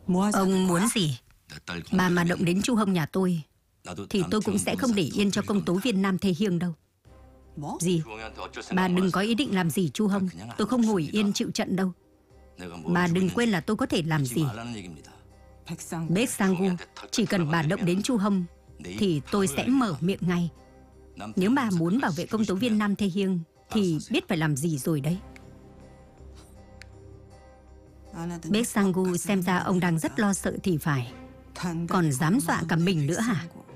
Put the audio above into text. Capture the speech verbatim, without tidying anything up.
Ông muốn gì? Bà mà động đến Chu Hồng nhà tôi thì tôi cũng sẽ không để yên cho công tố viên Nam Thế Hiên đâu. Gì? Bà đừng có ý định làm gì Chu Hồng. Tôi không ngồi yên chịu trận đâu. Bà đừng quên là tôi có thể làm gì. Baek Sang-gu, chỉ cần bà động đến Chu Hồng thì tôi sẽ mở miệng ngay. Nếu bà muốn bảo vệ công tố viên Nam Thế Hiên thì biết phải làm gì rồi đấy. Baek Sang-gu xem ra ông đang rất lo sợ thì phải. Còn dám dọa cả mình nữa hả?